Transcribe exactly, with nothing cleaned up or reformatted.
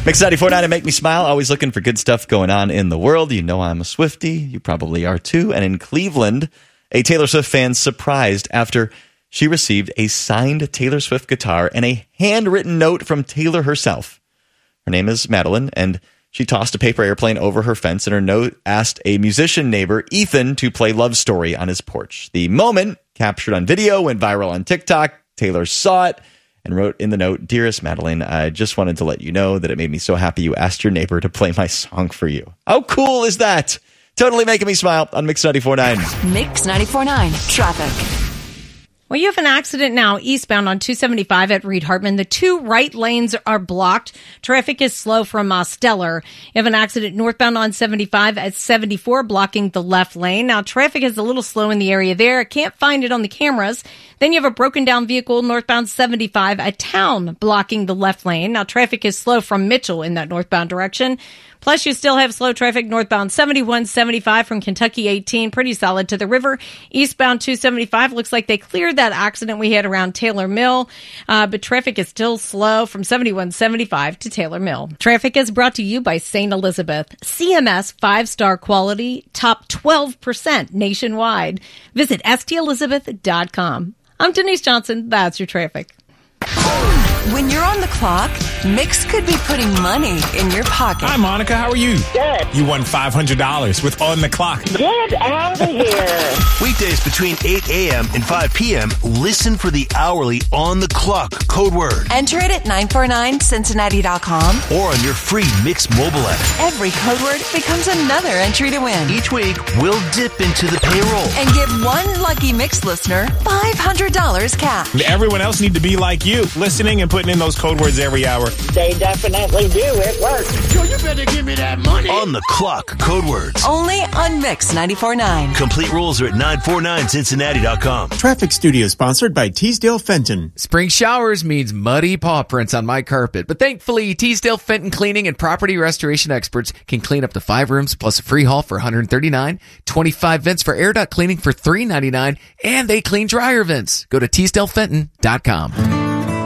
Mix ninety-four point nine and Make Me Smile. Always looking for good stuff going on in the world. You know I'm a Swiftie. You probably are too. And in Cleveland, a Taylor Swift fan surprised after she received a signed Taylor Swift guitar and a handwritten note from Taylor herself. Her name is Madeline, and she tossed a paper airplane over her fence, and her note asked a musician neighbor, Ethan, to play Love Story on his porch. The moment, captured on video, went viral on TikTok. Taylor saw it and wrote in the note, "Dearest Madeline, I just wanted to let you know that it made me so happy you asked your neighbor to play my song for you." How cool is that? Totally making me smile on Mix ninety-four point nine. Mix ninety-four point nine traffic. Well, you have an accident now eastbound on two seventy-five at Reed-Hartman. The two right lanes are blocked. Traffic is slow from uh, Stellar. You have an accident northbound on seventy-five at seventy-four, blocking the left lane. Now, traffic is a little slow in the area there. I can't find it on the cameras. Then you have a broken down vehicle northbound seventy-five at Town, blocking the left lane. Now, traffic is slow from Mitchell in that northbound direction. Plus, you still have slow traffic northbound seventy-one seventy-five from Kentucky eighteen, pretty solid to the river. Eastbound two seventy-five, looks like they cleared that accident we had around Taylor Mill, uh, but traffic is still slow from seventy-one seventy-five to Taylor Mill. Traffic is brought to you by Saint Elizabeth. C M S five-star quality, top twelve percent nationwide. Visit S T elizabeth dot com. I'm Denise Johnson. That's your traffic. When you're on the clock, Mix could be putting money in your pocket. Hi, Monica. How are you? Good. You won five hundred dollars with On the Clock. Get out of here. Weekdays between eight a.m. and five p.m., listen for the hourly On the Clock code word. Enter it at nine four nine cincinnati dot com. Or on your free Mix mobile app. Every code word becomes another entry to win. Each week, we'll dip into the payroll. And give one lucky Mix listener five hundred dollars cash. And everyone else need to be like you, listening and putting in those code words every hour. They definitely do. It works. Yo, you better give me that money. On the Clock code words. Only on Mix ninety-four point nine. Complete rules are at nine four nine cincinnati dot com. Traffic Studio sponsored by Teasdale Fenton. Spring showers means muddy paw prints on my carpet, but thankfully Teasdale Fenton Cleaning and Property Restoration Experts can clean up to five rooms plus a free haul for one hundred thirty-nine dollars, twenty-five vents for air duct cleaning for three ninety-nine, and they clean dryer vents. Go to teasdale fenton dot com.